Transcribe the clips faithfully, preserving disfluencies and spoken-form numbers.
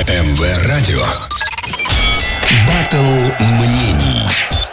эм вэ Радио. Баттл мнений.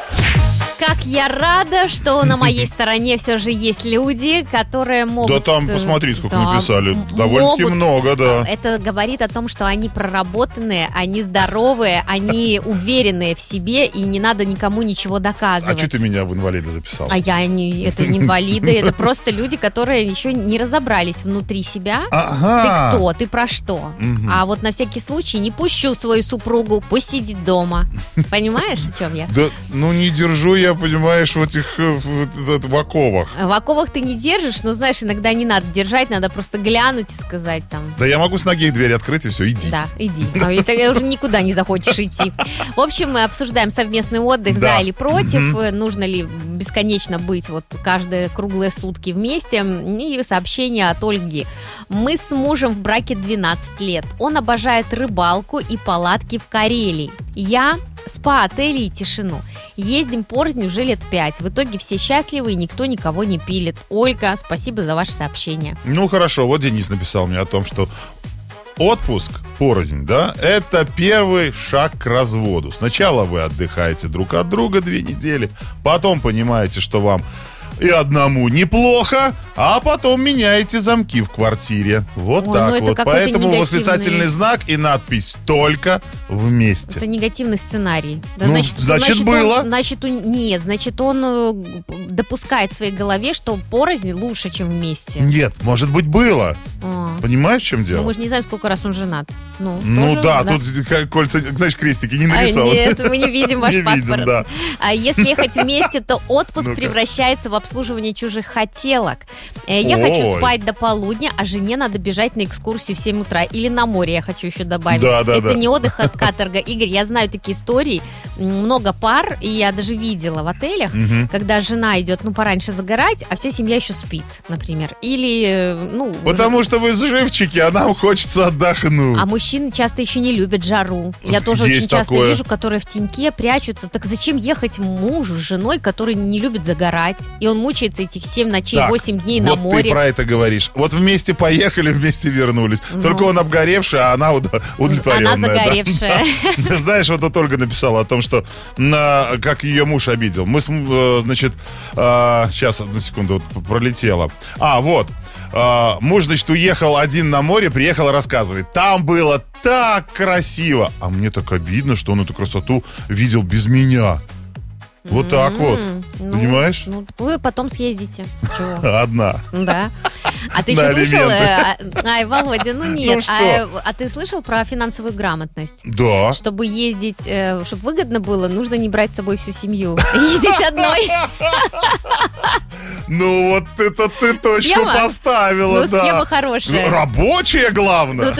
Как я рада, что на моей стороне все же есть люди, которые могут... Да там, посмотри, сколько да, написали. Довольно-таки могут. много, да. Это говорит о том, что они проработанные, они здоровые, они уверенные в себе, и не надо никому ничего доказывать. А что ты меня в инвалиды записал? А я не... Это не инвалиды, это просто люди, которые еще не разобрались внутри себя. Ага. Ты кто, ты про что? Мгм. А вот на всякий случай не пущу свою супругу, пусть сидит дома. Понимаешь, о чем я? Да, ну не держу я, понимаешь, в этих э, в, в- в оковах. В оковах ты не держишь, но, знаешь, иногда не надо держать, надо просто глянуть и сказать там... Да я могу с ноги дверь открыть и все, иди. Да, иди. А и ты уже никуда не захочешь идти. В общем, мы обсуждаем совместный отдых, Да. за или против, Мгм. э, нужно ли бесконечно быть вот каждые круглые сутки вместе. И сообщение от Ольги. Мы с мужем в браке двенадцать лет. Он обожает рыбалку и палатки в Карелии. Я спа-отели и тишину. Ездим порознь уже лет пять. В итоге все счастливы и никто никого не пилит. Ольга, спасибо за ваше сообщение. Ну хорошо, вот Денис написал мне о том, что отпуск порознь, да, это первый шаг к разводу. Сначала вы отдыхаете друг от друга две недели, потом понимаете, что вам и одному неплохо, а потом меняете замки в квартире. Вот Ой, ну так это вот. какой-то Поэтому негативный- восклицательный знак и надпись «Только вместе». Это негативный сценарий. Да, Ну, значит, было. Он, значит, он- нет, значит, он э, допускает в своей голове, что порознь лучше, чем вместе. Нет, может быть, было. А. Понимаешь, в чем Ну, дело? мы же не знаем, сколько раз он женат. Ну, Ну тоже, да, тут как кольца, знаешь, крестики не А, нарисованы. нет, мы не видим ваш Не видим, паспорт. да. А если ехать вместе, то отпуск Ну-ка. превращается в обслуживание чужих хотелок. Э, Я Ой. хочу спать до полудня, а жене надо бежать на экскурсию в семь утра. Или на море, я хочу еще добавить. Да, да, Это да. не отдых от каторга. Игорь, я знаю такие истории. М, Много пар, и я даже видела в отелях, Мгм. когда жена идет, ну, пораньше загорать, а вся семья еще спит, например. Или, э, ну... Потому что вы живчики, а нам хочется отдохнуть. А мужчины часто еще не любят жару. Я тоже Есть очень часто такое. вижу, которые в теньке прячутся. Так зачем ехать мужу с женой, который не любит загорать? И он мучается этих семь ночей, Так, восемь дней вот на ты море. про это говоришь. Вот вместе поехали, вместе вернулись. Ну. Только он обгоревший, а она уда- удовлетворенная. Она да. загоревшая. Ты знаешь, вот тут Ольга написала о том, что на, как ее муж обидел. Мы, с м, э, значит, э, сейчас, одну секунду, вот пролетело. А, вот. Э, муж, значит, уехал один на море, приехал и рассказывает. Там было так красиво. А мне так обидно, что он эту красоту видел без меня. Вот так вот. М, ну, Понимаешь? Ну, вы потом съездите. Чего? Одна. Да. А ты На еще слышал, алименты. э, ай, Володя, ну нет, Ну что? а, а ты слышал про финансовую грамотность? Да. Чтобы ездить, э, чтобы выгодно было, нужно не брать с собой всю семью. Ездить одной. Ну вот это ты точку Схема? поставила, Ну, да. схема хорошая. Рабочая, главное. Ну,